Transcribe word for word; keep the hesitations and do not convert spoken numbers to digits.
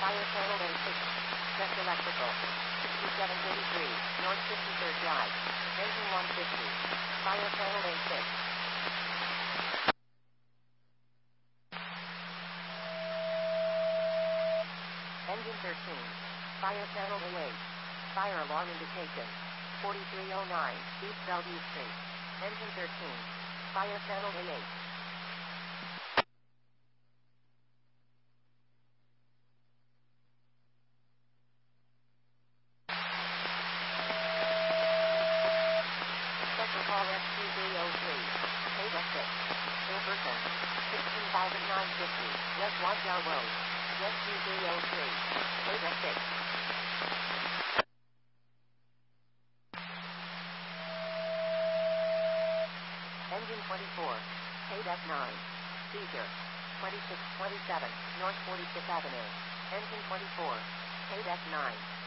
Fire panel A six. Test electrical. sixty-seven thirty-three, North fifty-third Drive. Engine one fifty. Fire panel A six. Engine thirteen. Fire panel A eight. Fire alarm indication. forty-three oh nine, East Bellevue Street. Engine thirteen. Fire panel A eight. Special call S Q D zero three. K six. Silverton. sixteen thousand nine hundred fifty. West Wadjow Road. S Q D zero three. K six. Engine twenty-four. K nine. Seizure. twenty-six twenty-seven, North forty-fifth Avenue. Engine twenty-four. K nine.